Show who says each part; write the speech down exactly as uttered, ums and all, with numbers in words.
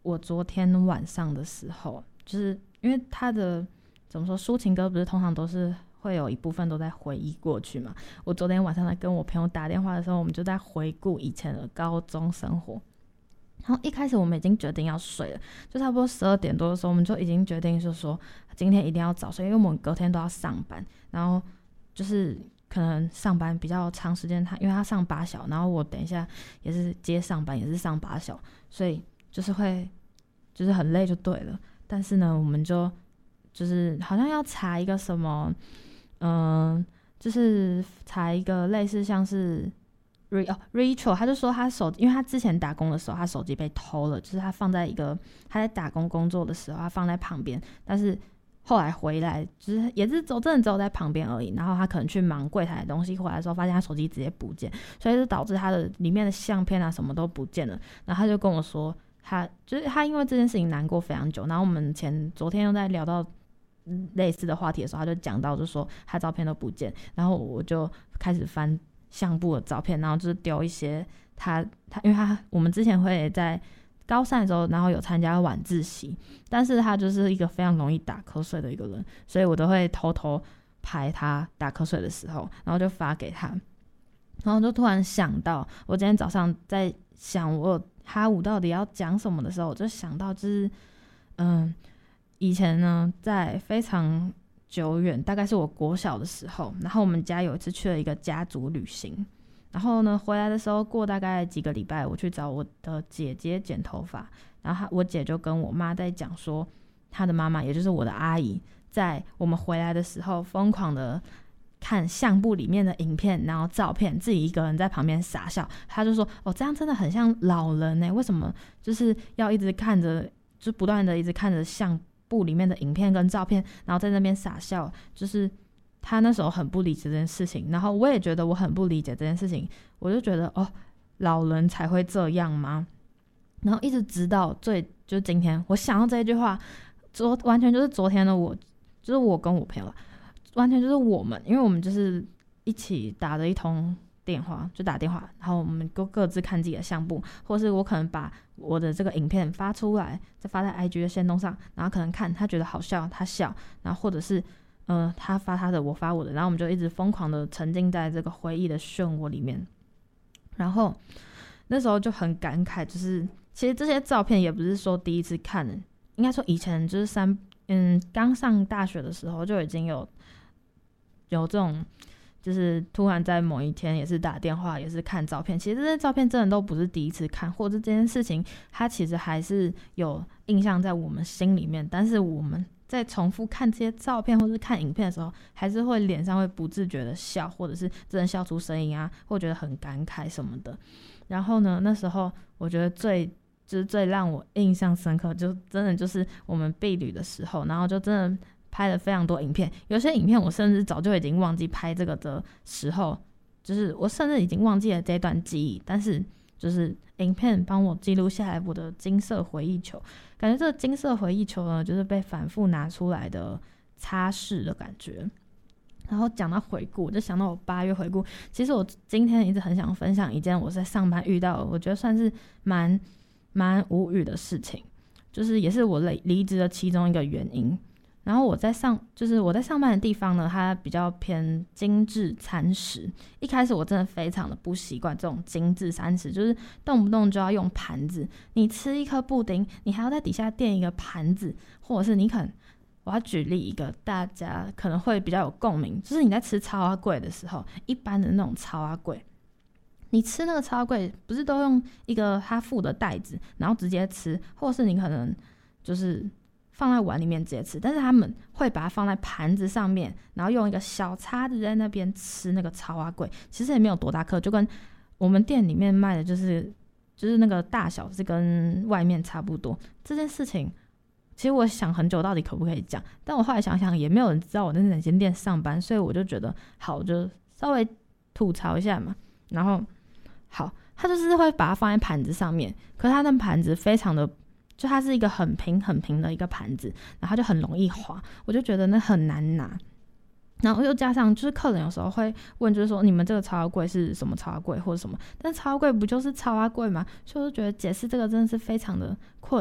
Speaker 1: 我昨天晚上的时候，就是因为他的怎么说，抒情歌不是通常都是会有一部分都在回忆过去嘛。我昨天晚上在跟我朋友打电话的时候，我们就在回顾以前的高中生活。然后一开始我们已经决定要睡了，就差不多十二点多的时候，我们就已经决定就是说今天一定要早睡，因为我们隔天都要上班，然后就是可能上班比较长时间，他因为他上八小，然后我等一下也是接上班，也是上八小，所以就是会就是很累就对了。但是呢，我们就就是好像要查一个什么，嗯、呃，就是查一个类似像是。哦 Rachel 他就说他手因为他之前打工的时候他手机被偷了，就是他放在一个他在打工工作的时候他放在旁边，但是后来回来就是也是走真的只有在旁边而已，然后他可能去忙柜台的东西，回来的时候发现他手机直接不见，所以就导致他的里面的相片啊什么都不见了。然后他就跟我说他就是他因为这件事情难过非常久，然后我们前昨天又在聊到类似的话题的时候，他就讲到就说他照片都不见，然后我就开始翻相簿的照片，然后就是丢一些他他，因为他我们之前会在高三的时候，然后有参加晚自习，但是他就是一个非常容易打瞌睡的一个人，所以我都会偷偷拍他打瞌睡的时候，然后就发给他，然后就突然想到，我今天早上在想我哈五到底要讲什么的时候，我就想到就是嗯，以前呢在非常久远，大概是我国小的时候，然后我们家有一次去了一个家族旅行，然后呢回来的时候过大概几个礼拜，我去找我的姐姐剪头发，然后我姐就跟我妈在讲说，她的妈妈也就是我的阿姨，在我们回来的时候疯狂的看相簿里面的影片，然后照片，自己一个人在旁边傻笑。她就说哦，这样真的很像老人耶，为什么就是要一直看着，就不断的一直看着相部里面的影片跟照片，然后在那边傻笑，就是他那时候很不理解这件事情，然后我也觉得我很不理解这件事情，我就觉得哦，老人才会这样吗？然后一直直到最就是今天，我想到这一句话，昨完全就是昨天的我，就是我跟我朋友，完全就是我们，因为我们就是一起打了一通电话，就打电话，然后我们都各自看自己的相簿，或是我可能把我的这个影片发出来，再发在 I G 的限动上，然后可能看他觉得好笑，他笑，然后或者是呃他发他的，我发我的，然后我们就一直疯狂的沉浸在这个回忆的漩涡里面。然后那时候就很感慨，就是其实这些照片也不是说第一次看的，应该说以前就是三嗯刚上大学的时候就已经有有这种。就是突然在某一天也是打电话也是看照片，其实这些照片真的都不是第一次看，或者这件事情它其实还是有印象在我们心里面，但是我们在重复看这些照片或是看影片的时候，还是会脸上会不自觉的笑，或者是真的笑出声音啊，或觉得很感慨什么的。然后呢，那时候我觉得最就是最让我印象深刻，就真的就是我们毕旅的时候，然后就真的拍了非常多影片，有些影片我甚至早就已经忘记拍这个的时候，就是我甚至已经忘记了这段记忆，但是就是影片帮我记录下来我的金色回忆球，感觉这个金色回忆球呢，就是被反复拿出来的擦拭的感觉。然后讲到回顾，我就想到我八月回顾，其实我今天一直很想分享一件我在上班遇到的，我觉得算是蛮蛮无语的事情，就是也是我离职的其中一个原因。然后我在上，就是我在上班的地方呢，它比较偏精致餐食。一开始我真的非常的不习惯这种精致餐食，就是动不动就要用盘子。你吃一颗布丁，你还要在底下垫一个盘子，或者是你可能，我要举例一个大家可能会比较有共鸣，就是你在吃超阿贵的时候，一般的那种超阿贵，你吃那个超阿贵不是都用一个他附的袋子，然后直接吃，或者是你可能就是放在碗里面直接吃，但是他们会把它放在盘子上面，然后用一个小叉子在那边吃那个超阿贵，其实也没有多大颗，就跟我们店里面卖的就是就是那个大小是跟外面差不多。这件事情其实我想很久到底可不可以讲，但我后来想想也没有人知道我在哪间店上班，所以我就觉得好，就稍微吐槽一下嘛。然后好，他就是会把它放在盘子上面，可是他的盘子非常的就它是一个很平很平的一个盘子，然后就很容易滑，我就觉得那很难拿。然后又加上就是客人有时候会问，就是说你们这个超贵是什么超贵或者什么，但超贵不就是超贵吗？所以我就觉得解释这个真的是非常的困